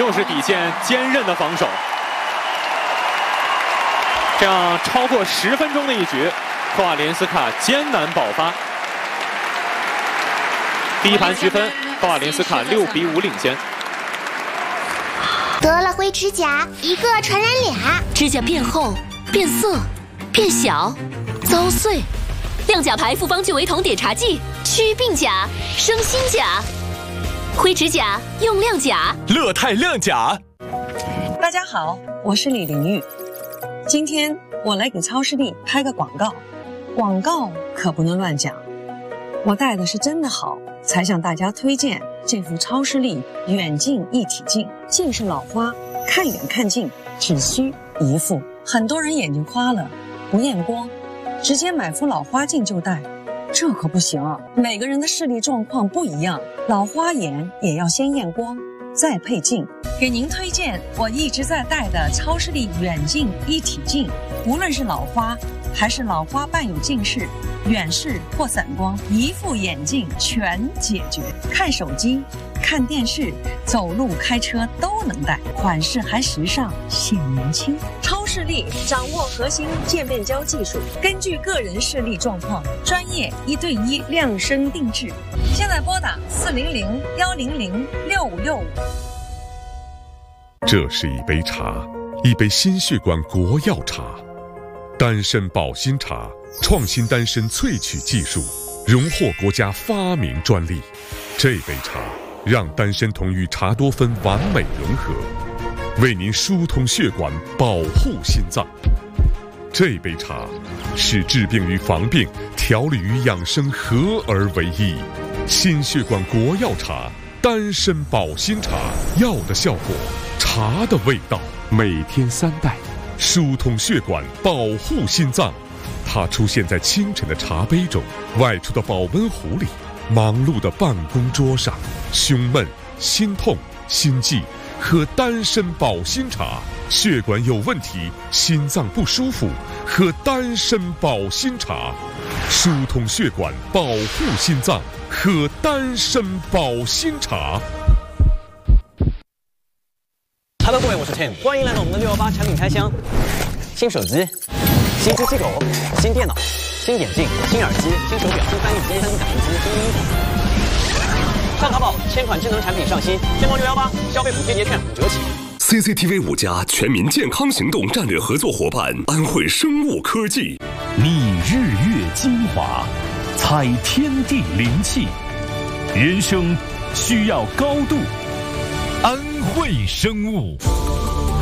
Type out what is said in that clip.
就是底线坚韧的防守。这样超过10分钟的一局，科瓦连斯卡艰难爆发。第一盘局分，科瓦连斯卡6比5领先。 得了灰指甲，一个传染俩， 指甲变厚、变色、变小、遭碎。亮甲牌复方聚维酮碘茶剂，祛病甲，生新甲。灰指甲用亮甲， 乐泰亮甲。 大家好，我是李玲玉。今天我来给超视力拍个广告，广告可不能乱讲。我戴的是真的好，才向大家推荐这副超视力远近一体镜。近视老花，看远看近只需一副。很多人眼睛花了，不验光，直接买副老花镜就戴，这可不行啊！每个人的视力状况不一样，老花眼也要先验光，再配镜。给您推荐我一直在戴的超视力远近一体镜，无论是老花还是老花伴有近视、远视或散光，一副眼镜全解决。看手机、看电视、走路、开车都能戴，款式还时尚，显年轻。超视力掌握核心渐变焦技术，根据个人视力状况，专业1对1量身定制。现在拨打400-100-6565。 这是一杯茶，一杯心血管国药茶，丹参保心茶，创新丹参萃取技术，荣获国家发明专利。这杯茶让丹参酮与茶多酚完美融合，为您疏通血管，保护心脏。这杯茶是治病与防病、调理与养生合而为一。心血管国药茶，丹参保心茶，药的效果，茶的味道，每天3袋，疏通血管，保护心脏。它出现在清晨的茶杯中，外出的保温壶里，忙碌的办公桌上。胸闷、心痛、心悸，喝丹参保心茶；血管有问题，心脏不舒服，喝丹参保心茶。疏通血管，保护心脏，喝丹参保心茶。 Hello， 各位，我是 Tim， 欢迎来到我们的618产品开箱。新手机、新机器狗、新电脑、新眼镜、新耳机、新手表、新翻译机、3D 打印机、新衣服。上淘宝，1000款智能产品上新，天猫618消费补贴节券5折起。 CCTV 5+全民健康行动战略合作伙伴安徽生物科技。 你日月精华，采天地灵气，人生需要高度。安徽生物。